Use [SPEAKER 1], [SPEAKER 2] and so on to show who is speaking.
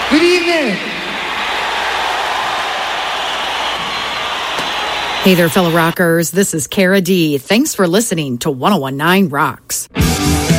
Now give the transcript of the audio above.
[SPEAKER 1] Good evening.
[SPEAKER 2] Hey there, fellow rockers. This is Cara D. Thanks for listening to 1019 Rocks.